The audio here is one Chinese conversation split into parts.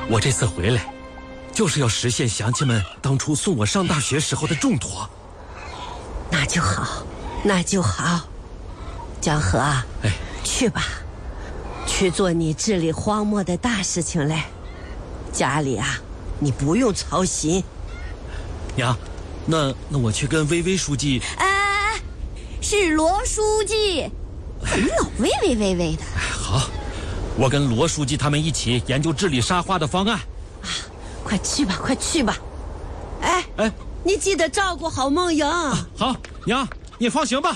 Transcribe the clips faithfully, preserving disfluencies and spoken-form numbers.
我这次回来，就是要实现乡亲们当初送我上大学时候的重托。 那就好，那就好。江河啊， 哎， 去吧，去做你治理荒漠的大事情来。家里啊，你不用操心。 娘，那那我去跟薇薇书记。 哎，是罗书记，怎么老喂喂喂喂的？ 好，我跟罗书记他们一起研究治理沙化的方案。 啊，快去吧，快去吧。哎哎， 你记得照顾好梦莹。啊， 好，娘，你放行吧。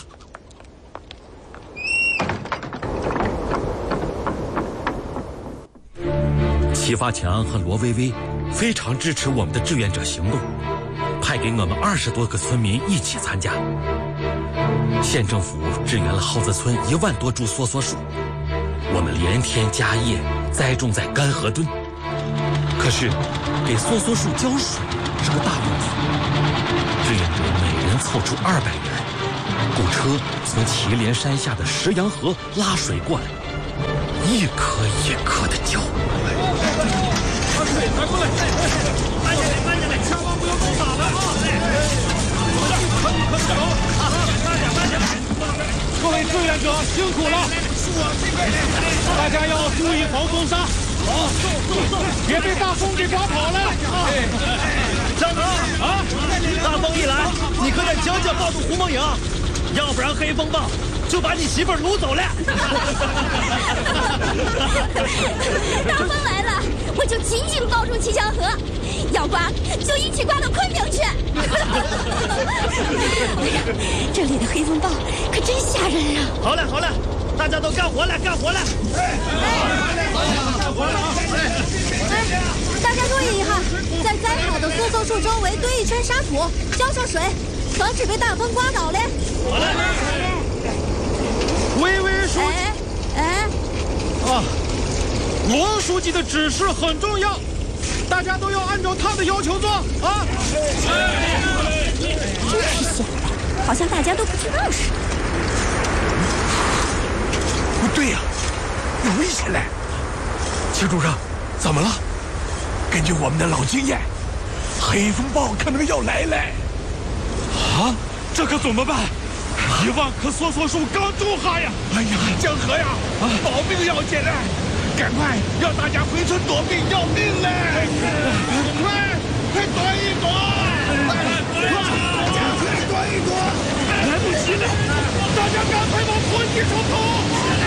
齐发强和罗薇薇非常支持我们的志愿者行动，派给我们二十多个村民一起参加。县政府支援了耗子村一万多株梭梭树，我们连天加夜栽种在干河墩。可是，给梭梭树浇水是个大问题。志愿者每人凑出二百元，雇车从祁连山下的石洋河拉水过来，一颗一颗的浇。 把水拿过来，慢点点，慢点点，千万不要弄洒了啊！快点，快点，慢点，慢点。各位志愿者辛苦了，大家要注意防风沙，好，别被大风给刮跑了。 张哥啊，大风一来，你可得将将抱住胡梦莹，要不然黑风暴就把你媳妇儿掳走了。 大风来了，我就紧紧抱住齐江河，要刮就一起刮到昆明去。哎呀，这里的黑风暴可真吓人啊！ 好嘞，好嘞，大家都干活了，干活了！哎， 干活了啊！ 哎，大家注意一下，在栽好的梭梭树周围堆一圈沙土，浇上水，防止被大风刮倒嘞。 好嘞。 薇薇书记， 哎哎， 啊，罗书记的指示很重要，大家都要按照他的要求做啊！ 真是小的，好像大家都不知道似的。 不对呀、啊，有危险嘞！齐主任，怎么了？根据我们的老经验，黑风暴可能要来嘞！ 啊，这可怎么办？一万棵梭梭树刚种下呀！ 哎呀，江河呀，啊、保命要紧嘞！赶快让大家回村躲避，要命嘞！快，快躲一躲！快，大家快躲一躲！ 来不及了，大家赶快往坡地上跑！